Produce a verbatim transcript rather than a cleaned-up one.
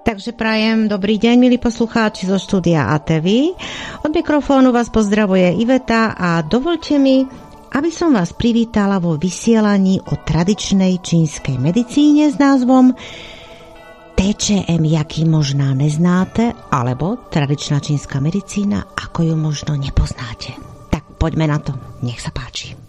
Takže prajem dobrý deň, milí poslucháči zo štúdia á té vé. Od mikrofónu vás pozdravuje Iveta a dovolte mi, aby som vás privítala vo vysielaní o tradičnej čínskej medicíne s názvom té čé em, jaký možná neznáte, alebo tradičná čínska medicína, ako ju možno nepoznáte. Tak poďme na to, nech sa páči.